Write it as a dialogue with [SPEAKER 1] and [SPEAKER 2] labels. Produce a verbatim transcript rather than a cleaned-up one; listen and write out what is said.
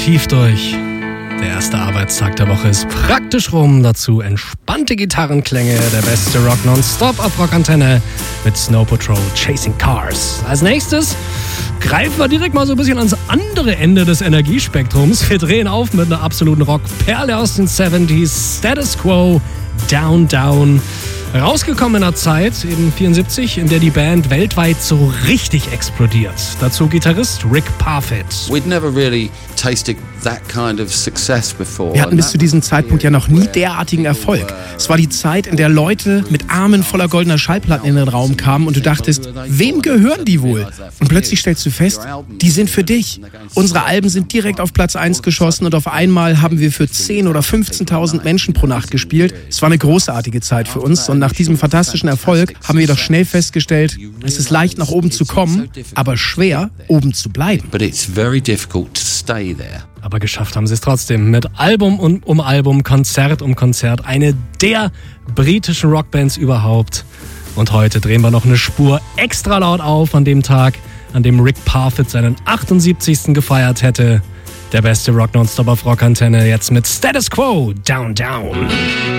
[SPEAKER 1] tief durch. Der erste Arbeitstag der Woche ist praktisch rum. Dazu entspannte Gitarrenklänge. Der beste Rock nonstop auf Rockantenne mit Snow Patrol Chasing Cars. Als nächstes greifen wir direkt mal so ein bisschen ans andere Ende des Energiespektrums. Wir drehen auf mit einer absoluten Rockperle aus den siebziger. Status Quo, Down, Down. Rausgekommen in einer Zeit, eben vierundsiebzig, in der die Band weltweit so richtig explodiert. Dazu Gitarrist Rick Parfitt.
[SPEAKER 2] We'd never really tasted that kind of success before.
[SPEAKER 3] Wir hatten bis zu diesem Zeitpunkt ja noch nie derartigen Erfolg. Es war die Zeit, in der Leute mit Armen voller goldener Schallplatten in den Raum kamen und du dachtest, wem gehören die wohl? Und plötzlich stellst du fest, die sind für dich. Unsere Alben sind direkt auf Platz eins geschossen und auf einmal haben wir für zehntausend oder fünfzehntausend Menschen pro Nacht gespielt. Es war eine großartige Zeit für uns und nach diesem fantastischen Erfolg haben wir doch schnell festgestellt, es ist leicht nach oben zu kommen, aber schwer oben zu bleiben.
[SPEAKER 2] But it's very difficult to stay there.
[SPEAKER 1] Aber geschafft haben sie es trotzdem. Mit Album um, um Album, Konzert um Konzert. Eine der britischen Rockbands überhaupt. Und heute drehen wir noch eine Spur extra laut auf an dem Tag, an dem Rick Parfitt seinen achtundsiebzigsten gefeiert hätte. Der beste Rock nonstop auf Rockantenne jetzt mit Status Quo, Down, Down.